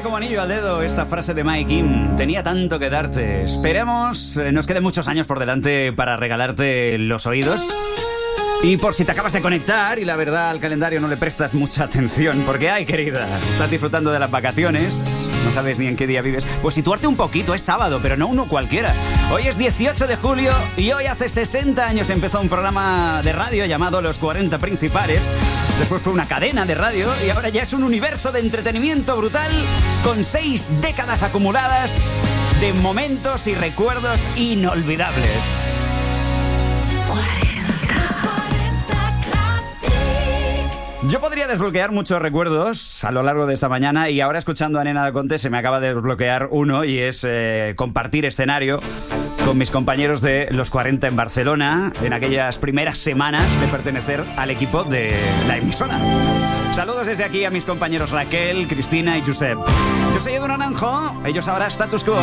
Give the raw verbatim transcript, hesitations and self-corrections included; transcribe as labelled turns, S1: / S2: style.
S1: como anillo al dedo esta frase de Mike Kim. Tenía tanto que darte. Esperemos, eh, nos queden muchos años por delante para regalarte los oídos. Y por si te acabas de conectar y la verdad al calendario no le prestas mucha atención, porque ay, querida, estás disfrutando de las vacaciones, no sabes ni en qué día vives, pues situarte un poquito, es sábado, pero no uno cualquiera. Hoy es dieciocho de julio y hoy hace sesenta años empezó un programa de radio llamado Los cuarenta Principales. Después fue una cadena de radio y ahora ya es un universo de entretenimiento brutal con seis décadas acumuladas de momentos y recuerdos inolvidables. Yo podría desbloquear muchos recuerdos a lo largo de esta mañana y ahora escuchando a Nena Daconte se me acaba de desbloquear uno y es eh, compartir escenario con mis compañeros de Los cuarenta en Barcelona en aquellas primeras semanas de pertenecer al equipo de la emisora. Saludos desde aquí a mis compañeros Raquel, Cristina y Josep. Yo soy Edu Naranjo, ellos ahora Status Quo.